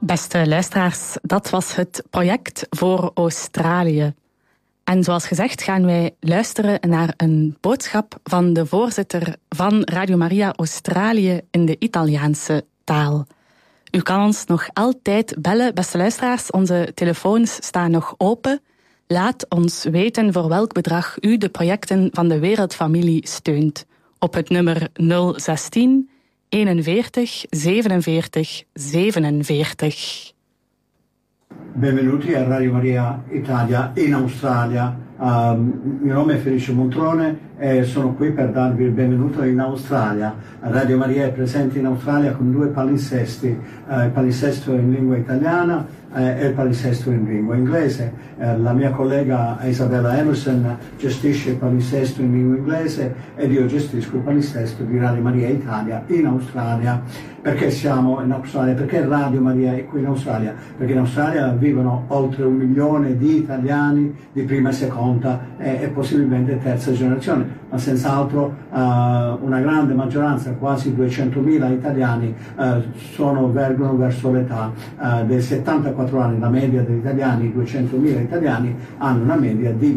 Beste luisteraars, dat was het project voor Australië. En zoals gezegd gaan wij luisteren naar een boodschap van de voorzitter van Radio Maria Australië in de Italiaanse taal. U kan ons nog altijd bellen, beste luisteraars. Onze telefoons staan nog open. Laat ons weten voor welk bedrag u de projecten van de Wereldfamilie steunt. Op het nummer 016 41 47 47. Benvenuti a Radio Maria Italia in Australia. Mio nome è Felice Montrone e sono qui per darvi il benvenuto in Australia. Radio Maria è presente in Australia con 2 palinsesti, il palinsesto in lingua italiana e il palinsesto in lingua inglese. La mia collega Isabella Emerson gestisce il palinsesto in lingua inglese ed io gestisco il palinsesto di Radio Maria Italia in Australia. Perché siamo in Australia? Perché Radio Maria è qui in Australia? Perché in Australia vivono oltre 1 milione di italiani di prima e seconda e possibilmente terza generazione, ma senz'altro una grande maggioranza, quasi 200.000 italiani vergono verso l'età dei 74 anni. La media degli italiani, 200.000 italiani, hanno una media di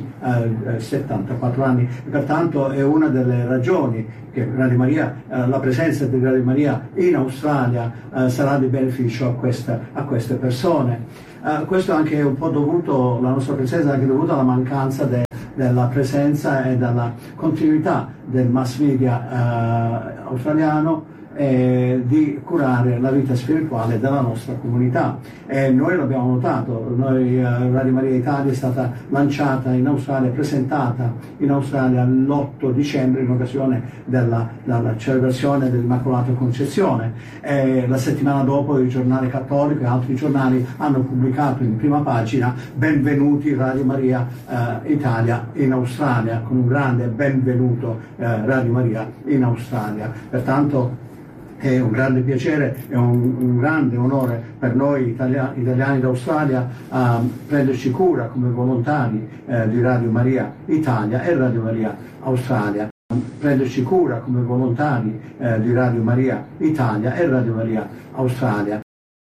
74 anni. Pertanto è una delle ragioni che Radio Maria, la presenza di Radio Maria in Australia sarà di beneficio a queste persone. Questo anche è un po' dovuto, la nostra presenza è anche dovuta alla mancanza della presenza e della continuità del mass media australiano di curare la vita spirituale della nostra comunità. E noi l'abbiamo notato, Radio Maria Italia è stata lanciata in Australia, presentata in Australia l'8 dicembre in occasione della celebrazione dell'Immacolata Concezione. E la settimana dopo il giornale cattolico e altri giornali hanno pubblicato in prima pagina benvenuti Radio Maria Italia in Australia, con un grande benvenuto Radio Maria in Australia. Pertanto è un grande piacere e un grande onore per noi italiani d'Australia prenderci cura come volontari di Radio Maria Italia e Radio Maria Australia. Prenderci cura come volontari di Radio Maria Italia e Radio Maria Australia.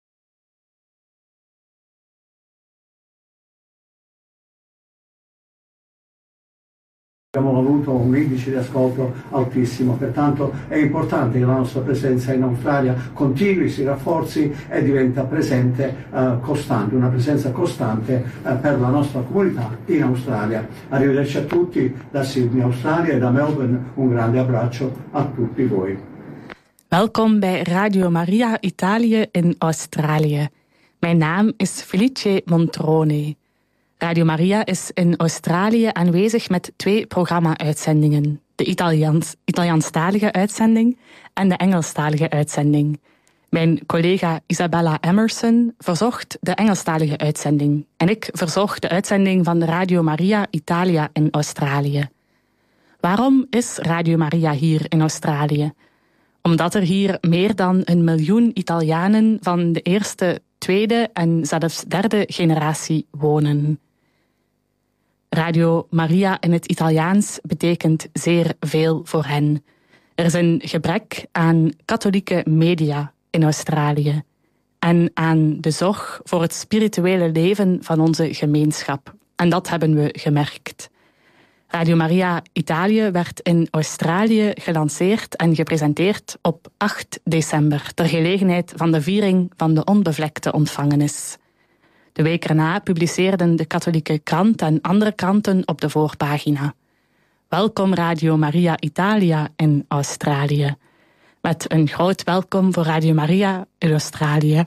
Abbiamo avuto un indice di ascolto altissimo, pertanto è importante che la nostra presenza in Australia continui, si rafforzi e diventa presente costante, una presenza costante per la nostra comunità in Australia. Arrivederci a tutti da Sydney, Australia, e da Melbourne un grande abbraccio a tutti voi. Welkom bij Radio Maria Italië in Australië. Mijn naam is Felice Montrone. Radio Maria is in Australië aanwezig met 2 programma-uitzendingen. De Italiaanstalige uitzending en de Engelstalige uitzending. Mijn collega Isabella Emerson verzocht de Engelstalige uitzending. En ik verzocht de uitzending van de Radio Maria Italia in Australië. Waarom is Radio Maria hier in Australië? Omdat er hier meer dan 1 miljoen Italianen van de eerste, tweede en zelfs derde generatie wonen. Radio Maria in het Italiaans betekent zeer veel voor hen. Er is een gebrek aan katholieke media in Australië en aan de zorg voor het spirituele leven van onze gemeenschap. En dat hebben we gemerkt. Radio Maria Italië werd in Australië gelanceerd en gepresenteerd op 8 december... ter gelegenheid van de viering van de onbevlekte ontvangenis. De week erna publiceerden de katholieke krant en andere kranten op de voorpagina. Welkom Radio Maria Italia in Australië. Met een groot welkom voor Radio Maria in Australië.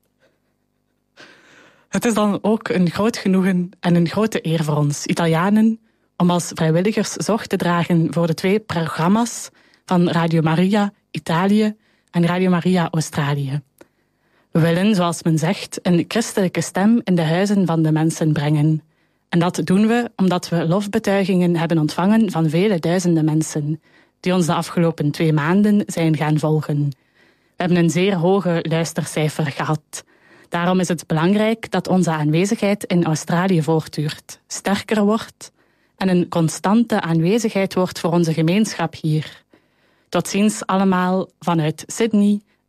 Het is dan ook een groot genoegen en een grote eer voor ons, Italianen, om als vrijwilligers zorg te dragen voor de 2 programma's van Radio Maria Italië en Radio Maria Australië. We willen, zoals men zegt, een christelijke stem in de huizen van de mensen brengen. En dat doen we omdat we lofbetuigingen hebben ontvangen van vele duizenden mensen, die ons de afgelopen 2 maanden zijn gaan volgen. We hebben een zeer hoge luistercijfer gehad. Daarom is het belangrijk dat onze aanwezigheid in Australië voortduurt, sterker wordt en een constante aanwezigheid wordt voor onze gemeenschap hier. Tot ziens allemaal vanuit Sydney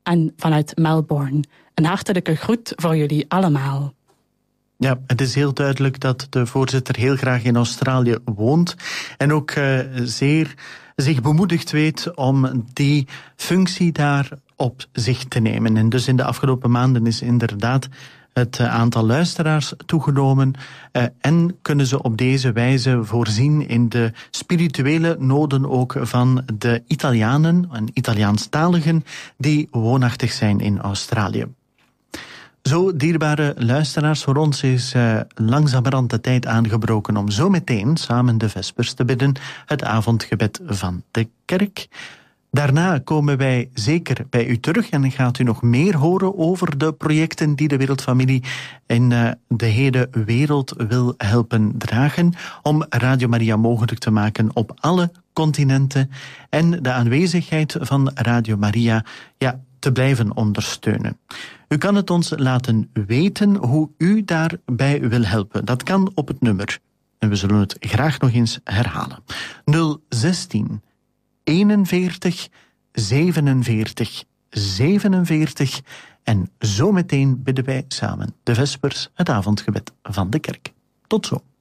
en vanuit Melbourne. Een hartelijke groet voor jullie allemaal. Ja, het is heel duidelijk dat de voorzitter heel graag in Australië woont en ook zeer zich bemoedigd weet om die functie daar op zich te nemen. En dus in de afgelopen maanden is inderdaad het aantal luisteraars toegenomen en kunnen ze op deze wijze voorzien in de spirituele noden ook van de Italianen en Italiaanstaligen die woonachtig zijn in Australië. Zo, dierbare luisteraars, voor ons is langzamerhand de tijd aangebroken om zo meteen samen de vespers te bidden, het avondgebed van de kerk. Daarna komen wij zeker bij u terug en gaat u nog meer horen over de projecten die de Wereldfamilie in de hele wereld wil helpen dragen om Radio Maria mogelijk te maken op alle continenten en de aanwezigheid van Radio Maria te blijven ondersteunen. U kan het ons laten weten hoe u daarbij wil helpen. Dat kan op het nummer, en we zullen het graag nog eens herhalen. 016 41 47 47 en zometeen bidden wij samen de vespers, het avondgebed van de kerk. Tot zo.